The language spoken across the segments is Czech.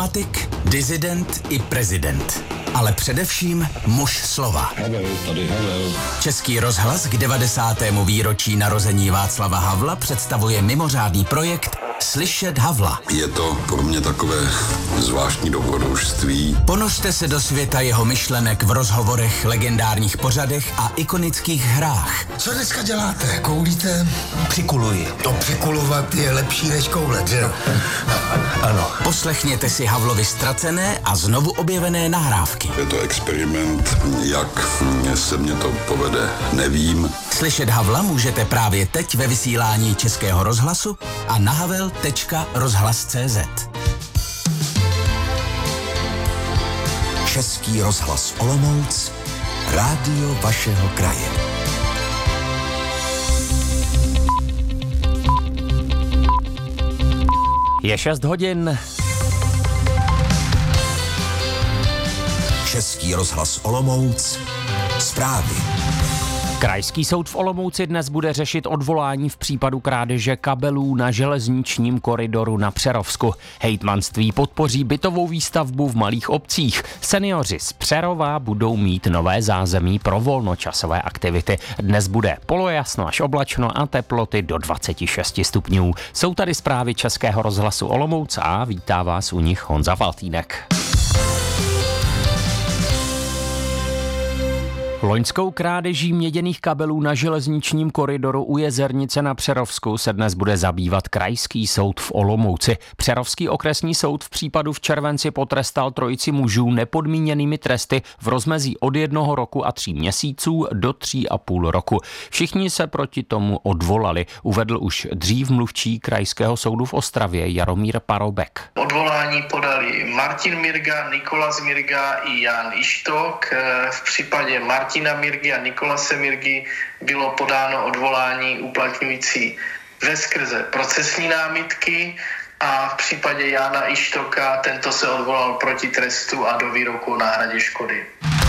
Dramatik, disident i prezident. Ale především muž slova. Havel. Český rozhlas k 90. výročí narození Václava Havla představuje mimořádný projekt Slyšet Havla. Je to pro mě takové zvláštní dobrodružství. Ponořte se do světa jeho myšlenek v rozhovorech, legendárních pořadech a ikonických hrách. Co dneska děláte? Koulíte? Přikuluji. To přikulovat je lepší než koulet, že jo? Ano. Poslechněte si Havlovi ztracené a znovu objevené nahrávky. Je to experiment, jak se mně to povede, nevím. Slyšet Havla můžete právě teď ve vysílání Českého rozhlasu a na havel.rozhlas.cz. Český rozhlas Olomouc, rádio vašeho kraje. Je 6 hodin. Český rozhlas Olomouc, zprávy. Krajský soud v Olomouci dnes bude řešit odvolání v případu krádeže kabelů na železničním koridoru na Přerovsku. Hejtmanství podpoří bytovou výstavbu v malých obcích. Seniori z Přerova budou mít nové zázemí pro volnočasové aktivity. Dnes bude polojasno až oblačno a teploty do 26 stupňů. Jsou tady zprávy Českého rozhlasu Olomouc a vítá vás u nich Honza Faltýnek. Loňskou krádeží měděných kabelů na železničním koridoru u Jezernice na Přerovsku se dnes bude zabývat Krajský soud v Olomouci. Přerovský okresní soud v případu v červenci potrestal trojici mužů nepodmíněnými tresty v rozmezí od 1 roku a 3 měsíců do 3,5 roku. Všichni se proti tomu odvolali, uvedl už dřív mluvčí Krajského soudu v Ostravě Jaromír Parobek. Odvolání podali Martin Mirga, Nikolas Mirga i Jan Ištok. V případě Martina Mirgy a Nikolase Mirgy bylo podáno odvolání uplatňující veskrze procesní námitky a v případě Jana Ištoka tento se odvolal proti trestu a do výroku o náhradě škody.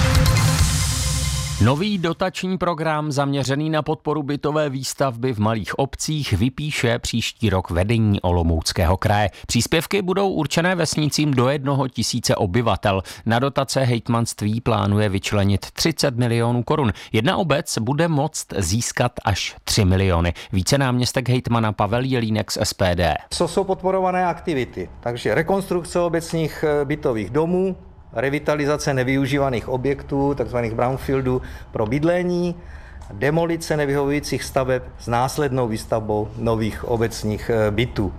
Nový dotační program zaměřený na podporu bytové výstavby v malých obcích vypíše příští rok vedení Olomouckého kraje. Příspěvky budou určené vesnicím do 1 000 obyvatel. Na dotace hejtmanství plánuje vyčlenit 30 milionů korun. Jedna obec bude moct získat až 3 miliony. Více náměstek hejtmana Pavel Jelínek z SPD. Co jsou podporované aktivity? Takže rekonstrukce obecních bytových domů, revitalizace nevyužívaných objektů, takzvaných brownfieldů pro bydlení, demolice nevyhovujících staveb s následnou výstavbou nových obecních bytů.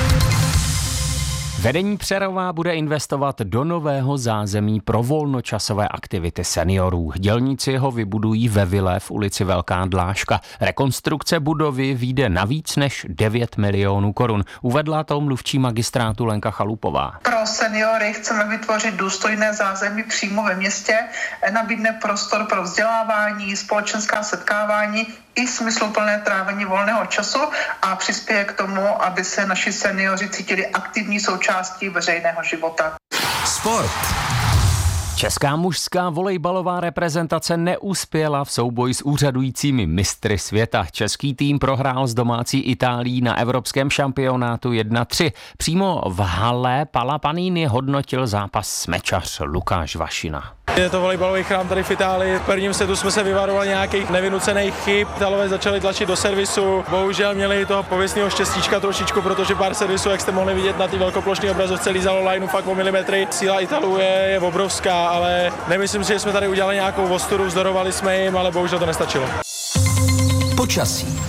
Vedení Přerova bude investovat do nového zázemí pro volnočasové aktivity seniorů. Dělníci ho vybudují ve vile v ulici Velká Dláška. Rekonstrukce budovy vyjde na víc než 9 milionů korun. Uvedla to mluvčí magistrátu Lenka Chalupová. Pro seniory chceme vytvořit důstojné zázemí přímo ve městě, nabídne prostor pro vzdělávání, společenská setkávání i smysluplné trávení volného času a přispěje k tomu, aby se naši seniori cítili aktivní součástí veřejného života. Sport. Česká mužská volejbalová reprezentace neuspěla v souboji s úřadujícími mistry světa. Český tým prohrál s domácí Itálií na evropském šampionátu 1-3. Přímo v hale Pala Panini hodnotil zápas smečař Lukáš Vašina. Je to volejbalový chrám tady v Itálii. V prvním setu jsme se vyvarovali nějakých nevynucených chyb. Italové začali tlačit do servisu. Bohužel měli toho pověstného štěstíčka trošičku, protože pár servisů, jak jste mohli vidět na té velkoplošné obrazovce, lízalo lineu fakt o milimetry. Síla Italů je obrovská, ale nemyslím si, že jsme tady udělali nějakou ostudu, vzdorovali jsme jim, ale bohužel to nestačilo. Počasí.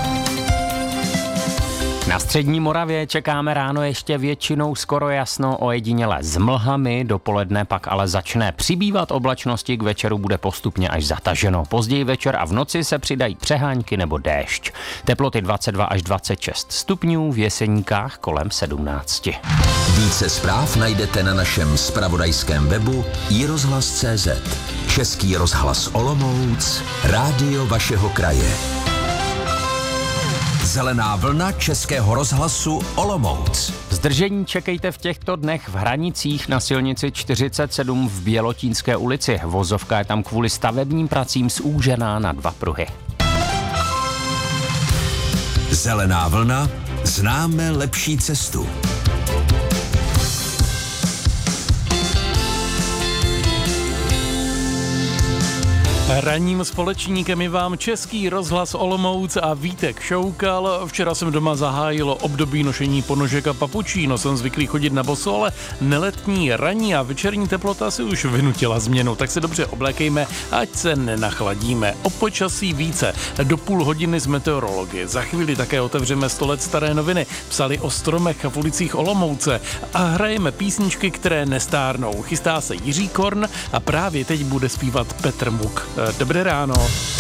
Na střední Moravě čekáme ráno ještě většinou skoro jasno, ojediněle s mlhami, dopoledne pak ale začne přibývat oblačnosti, k večeru bude postupně až zataženo. Později večer a v noci se přidají přehánky nebo déšť. Teploty 22 až 26 stupňů, v Jeseníkách kolem 17. Více zpráv najdete na našem zpravodajském webu iRozhlas.cz. Český rozhlas Olomouc, rádio vašeho kraje. Zelená vlna Českého rozhlasu Olomouc. Zdržení čekejte v těchto dnech v Hranicích na silnici 47 v Bělotínské ulici. Vozovka je tam kvůli stavebním pracím zúžená na 2 pruhy. Zelená vlna, známe lepší cestu. Ranním společníkem je vám Český rozhlas Olomouc a Vítek Šoukal. Včera jsem doma zahájil období nošení ponožek a papučí. Jsem zvyklý chodit na boso, ale neletní, ranní a večerní teplota si už vynutila změnu. Tak se dobře oblékejme, ať se nenachladíme. O počasí více. Do půl hodiny z meteorologie. Za chvíli také otevřeme 100 let staré noviny. Psali o stromech v ulicích Olomouce a hrajeme písničky, které nestárnou. Chystá se Jiří Korn a právě teď bude zpívat Petr Muk. Dobré ráno.